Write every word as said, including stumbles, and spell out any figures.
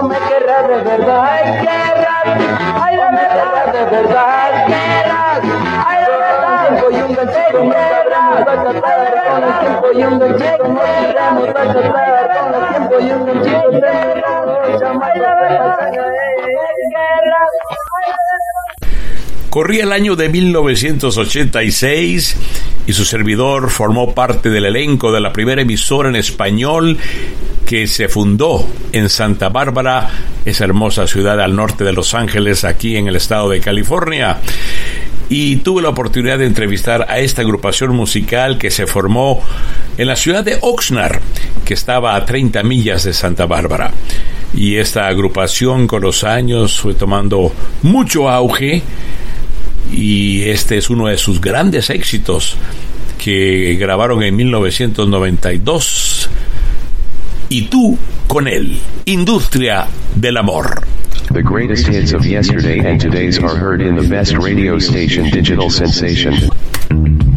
no me querrás de verdad, ay, querrás, ay, de verdad, de verdad, querrás, ay, de verdad, tiempo y un ganchito no sabremos acatar, con el tiempo y un ganchito no sabremos acatar, con el tiempo y un ganchito terminamos, ay, de verdad, querrás. Corría el año de mil novecientos ochenta y seis y su servidor formó parte del elenco de la primera emisora en español que se fundó en Santa Bárbara, esa hermosa ciudad al norte de Los Ángeles, aquí en el estado de California. Y tuve la oportunidad de entrevistar a esta agrupación musical que se formó en la ciudad de Oxnard, que estaba a treinta millas de Santa Bárbara. Y esta agrupación con los años fue tomando mucho auge, y este es uno de sus grandes éxitos que grabaron en mil novecientos noventa y dos. Y tú con él, Industria del Amor. The greatest hits of yesterday and today's are heard in the best radio station, Digital Sensation.